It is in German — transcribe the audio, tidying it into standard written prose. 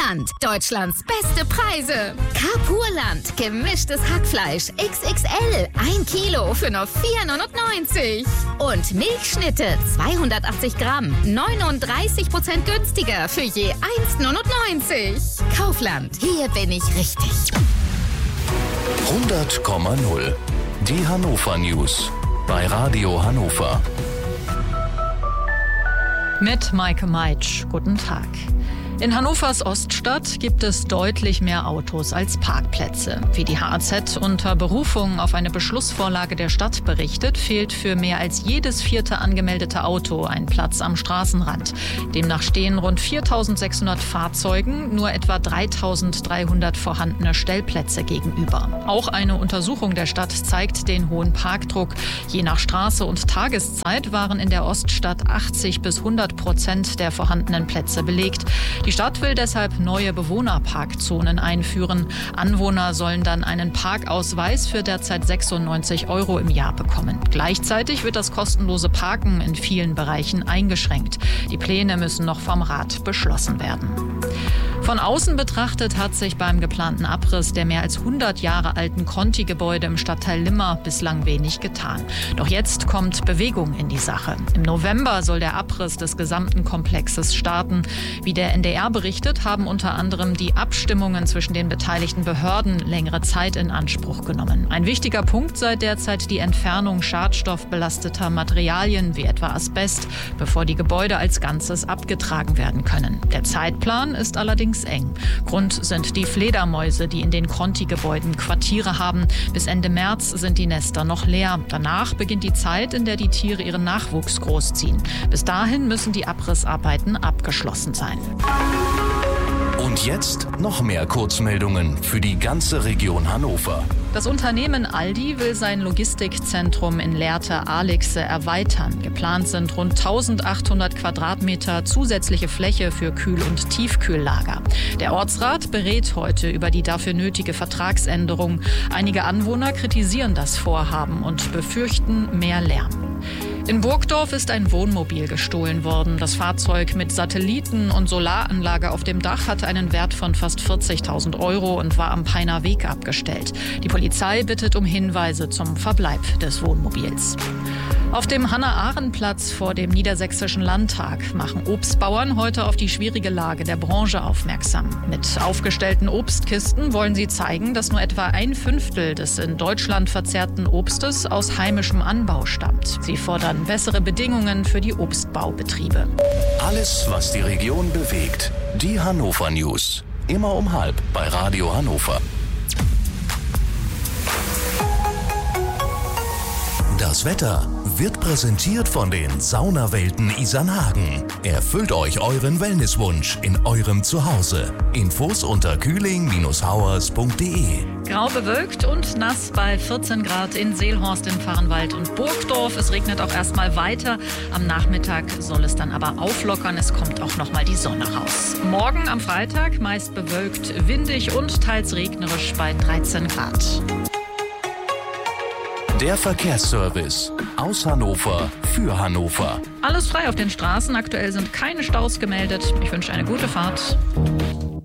Carpurland, Deutschlands beste Preise. Carpurland, gemischtes Hackfleisch XXL, 1 Kilo für nur 4,99 €. Und Milchschnitte, 280 Gramm, 39% günstiger für je 1,99 €. Kaufland, hier bin ich richtig. 100,0. Die Hannover News bei Radio Hannover. Mit Maike Meitsch. Guten Tag. In Hannovers Oststadt gibt es deutlich mehr Autos als Parkplätze. Wie die HAZ unter Berufung auf eine Beschlussvorlage der Stadt berichtet, fehlt für mehr als jedes 4. angemeldete Auto ein Platz am Straßenrand. Demnach stehen rund 4.600 Fahrzeugen nur etwa 3.300 vorhandene Stellplätze gegenüber. Auch eine Untersuchung der Stadt zeigt den hohen Parkdruck. Je nach Straße und Tageszeit waren in der Oststadt 80% bis 100% der vorhandenen Plätze belegt. Die Stadt will deshalb neue Bewohnerparkzonen einführen. Anwohner sollen dann einen Parkausweis für derzeit 96 € im Jahr bekommen. Gleichzeitig wird das kostenlose Parken in vielen Bereichen eingeschränkt. Die Pläne müssen noch vom Rat beschlossen werden. Von außen betrachtet hat sich beim geplanten Abriss der mehr als 100 Jahre alten Conti-Gebäude im Stadtteil Limmer bislang wenig getan. Doch jetzt kommt Bewegung in die Sache. Im November soll der Abriss des gesamten Komplexes starten. Wie der NDR berichtet, haben unter anderem die Abstimmungen zwischen den beteiligten Behörden längere Zeit in Anspruch genommen. Ein wichtiger Punkt sei derzeit die Entfernung schadstoffbelasteter Materialien wie etwa Asbest, bevor die Gebäude als Ganzes abgetragen werden können. Der Zeitplan ist allerdings eng. Grund sind die Fledermäuse, die in den Conti-Gebäuden Quartiere haben. Bis Ende März sind die Nester noch leer. Danach beginnt die Zeit, in der die Tiere ihren Nachwuchs großziehen. Bis dahin müssen die Abrissarbeiten abgeschlossen sein. Und jetzt noch mehr Kurzmeldungen für die ganze Region Hannover. Das Unternehmen Aldi will sein Logistikzentrum in Lehrte-Aalixe erweitern. Geplant sind rund 1800 Quadratmeter zusätzliche Fläche für Kühl- und Tiefkühllager. Der Ortsrat berät heute über die dafür nötige Vertragsänderung. Einige Anwohner kritisieren das Vorhaben und befürchten mehr Lärm. In Burgdorf ist ein Wohnmobil gestohlen worden. Das Fahrzeug mit Satelliten- und Solaranlage auf dem Dach hatte einen Wert von fast 40.000 € und war am Peiner Weg abgestellt. Die Polizei bittet um Hinweise zum Verbleib des Wohnmobils. Auf dem Hannah-Arendt-Platz vor dem Niedersächsischen Landtag machen Obstbauern heute auf die schwierige Lage der Branche aufmerksam. Mit aufgestellten Obstkisten wollen sie zeigen, dass nur etwa 1/5 des in Deutschland verzehrten Obstes aus heimischem Anbau stammt. Sie fordern bessere Bedingungen für die Obstbaubetriebe. Alles, was die Region bewegt. Die Hannover News. Immer um 12:30 bei Radio Hannover. Das Wetter wird präsentiert von den Saunawelten Isernhagen. Erfüllt euch euren Wellnesswunsch in eurem Zuhause. Infos unter kühling-hauers.de. Grau bewölkt und nass bei 14 Grad in Seelhorst, in Vahrenwald und Burgdorf. Es regnet auch erstmal weiter. Am Nachmittag soll es dann aber auflockern. Es kommt auch noch mal die Sonne raus. Morgen am Freitag meist bewölkt, windig und teils regnerisch bei 13 Grad. Der Verkehrsservice aus Hannover für Hannover. Alles frei auf den Straßen. Aktuell sind keine Staus gemeldet. Ich wünsche eine gute Fahrt.